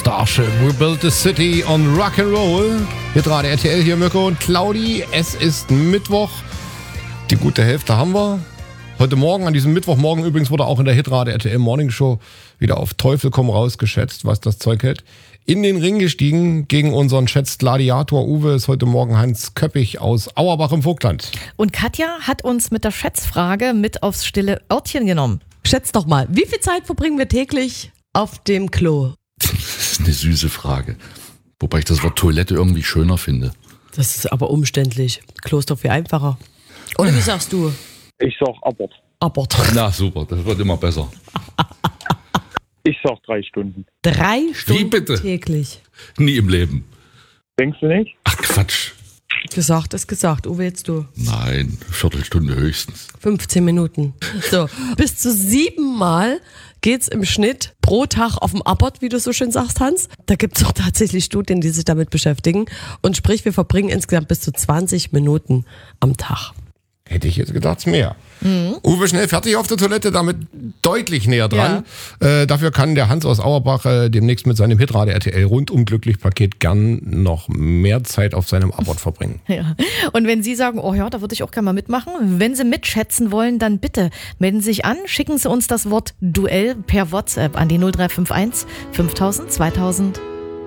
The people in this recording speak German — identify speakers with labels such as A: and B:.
A: Starship, we built a city on Rock'n'Roll. Hitradio RTL, hier Mirko und Claudi. Es ist Mittwoch. Die gute Hälfte haben wir. Heute Morgen, an diesem Mittwochmorgen übrigens, wurde auch in der Hitradio RTL Morning Show wieder auf Teufel komm raus geschätzt, was das Zeug hält. In den Ring gestiegen gegen unseren Schätzgladiator Uwe ist heute Morgen Hans Köppich aus Auerbach im Vogtland.
B: Und Katja hat uns mit der Schätzfrage mit aufs stille Örtchen genommen.
C: Schätz doch mal, wie viel Zeit verbringen wir täglich auf dem Klo?
D: Das ist eine süße Frage. Wobei ich das Wort Toilette irgendwie schöner finde.
C: Das ist aber umständlich. Klo ist doch viel einfacher. Oder wie sagst du?
E: Ich sag Abort.
C: Abort.
D: Na super, das wird immer besser.
E: Ich sag 3 Stunden.
C: 3 Stunden
D: bitte?
C: täglich.
D: Nie im Leben.
E: Denkst du nicht?
D: Ach Quatsch.
C: Gesagt ist gesagt. Uwe, jetzt du.
D: Nein, Viertelstunde höchstens.
C: 15 Minuten. So, bis zu 7 Mal geht's im Schnitt pro Tag auf dem Abort, wie du so schön sagst, Hans. Da gibt's doch tatsächlich Studien, die sich damit beschäftigen. Und sprich, wir verbringen insgesamt bis zu 20 Minuten am Tag.
A: Hätte ich jetzt gedacht, mehr. Uwe, schnell fertig auf der Toilette, damit deutlich näher dran. Dafür kann der Hans aus Auerbach demnächst mit seinem Hitradio RTL rundum glücklich Paket gern noch mehr Zeit auf seinem Abort verbringen.
B: Ja. Und wenn Sie sagen, oh ja, da würde ich auch gerne mal mitmachen, wenn Sie mitschätzen wollen, dann bitte melden Sie sich an, schicken Sie uns das Wort Duell per WhatsApp an die 0351 5000 2000.